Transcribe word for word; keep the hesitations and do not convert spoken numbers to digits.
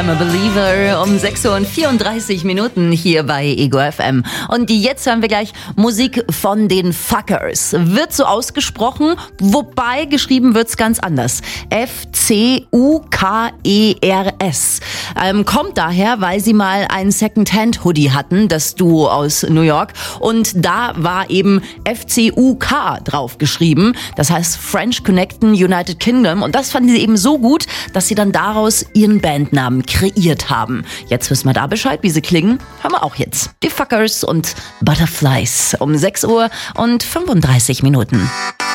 I'm a Believer um sechs Uhr und vierunddreißig Minuten hier bei Ego F M. Und jetzt hören wir gleich Musik von den Fuckers. Wird so ausgesprochen, wobei geschrieben wird's ganz anders. F C U K E R S. Ähm, kommt daher, weil sie mal einen Second-Hand-Hoodie hatten, das Duo aus New York. Und da war eben F C U K drauf geschrieben. Das heißt French Connecting United Kingdom. Und das fanden sie eben so gut, dass sie dann daraus ihren Bandnamen kreiert haben. Jetzt wissen wir da Bescheid, wie sie klingen. Hören wir auch jetzt. Die Fuckers und Butterflies um sechs Uhr und fünfunddreißig Minuten.